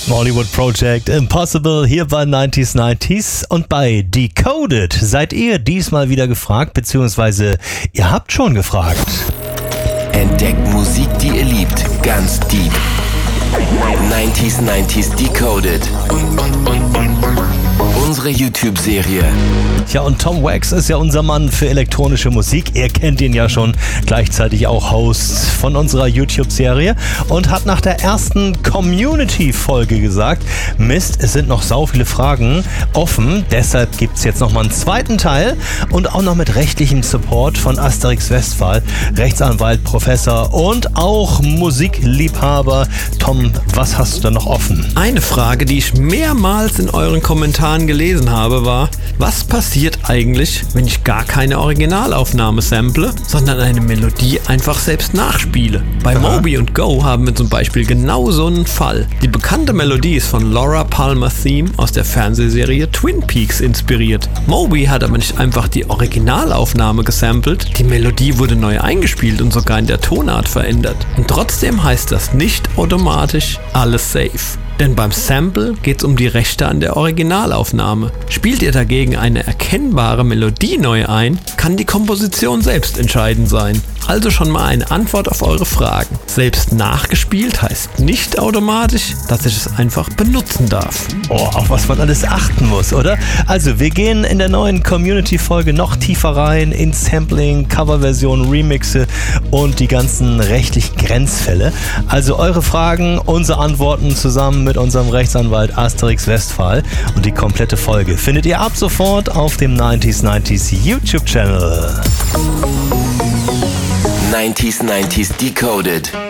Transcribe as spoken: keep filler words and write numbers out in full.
Hollywood Project Impossible hier bei neunzig neunzig und bei Decoded seid ihr diesmal wieder gefragt, beziehungsweise ihr habt schon gefragt. Entdeckt Musik, die ihr liebt, ganz deep. neunzig neunzig Decoded. Unsere YouTube-Serie. Ja, und Tom Wax ist ja unser Mann für elektronische Musik. Ihr kennt ihn ja schon, gleichzeitig auch Host von unserer YouTube-Serie und hat nach der ersten Community-Folge gesagt, Mist, es sind noch sau viele Fragen offen, deshalb gibt es jetzt nochmal einen zweiten Teil und auch noch mit rechtlichem Support von Asterix Westphal, Rechtsanwalt, Professor und auch Musikliebhaber. Tom, was hast du da noch offen? Eine Frage, die ich mehrmals in euren Kommentaren gelesen habe, war, was passiert eigentlich, wenn ich gar keine Originalaufnahme sample, sondern eine Melodie einfach selbst nachspiele? Bei Aha. Moby und Go haben wir zum Beispiel genau so einen Fall. Die bekannte Melodie ist von Laura Palmer Theme aus der Fernsehserie Twin Peaks inspiriert. Moby hat aber nicht einfach die Originalaufnahme gesampelt, die Melodie wurde neu eingespielt und sogar in der Tonart verändert. Und trotzdem heißt das nicht automatisch alles safe. Denn beim Sample geht es um die Rechte an der Originalaufnahme. Spielt ihr dagegen eine erkennbare Melodie neu ein, kann die Komposition selbst entscheidend sein. Also schon mal eine Antwort auf eure Fragen. Selbst nachgespielt heißt nicht automatisch, dass ich es einfach benutzen darf. Oh, auf was man alles achten muss, oder? Also, wir gehen in der neuen Community-Folge noch tiefer rein in Sampling, Coverversion, Remixe und die ganzen rechtlichen Grenzfälle. Also eure Fragen, unsere Antworten zusammen mit unserem Rechtsanwalt Asterix Westphal und die komplette Folge findet ihr ab sofort auf dem neunzig neunzig YouTube-Channel. neunzig neunzig Decoded.